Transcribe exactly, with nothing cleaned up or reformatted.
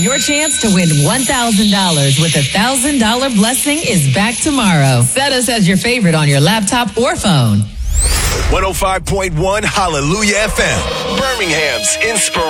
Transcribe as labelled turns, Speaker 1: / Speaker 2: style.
Speaker 1: Your chance to win one thousand dollars with a one thousand dollars blessing is back tomorrow. Set us as your favorite on your laptop or phone.
Speaker 2: one oh five point one Hallelujah F M, Birmingham's inspiration.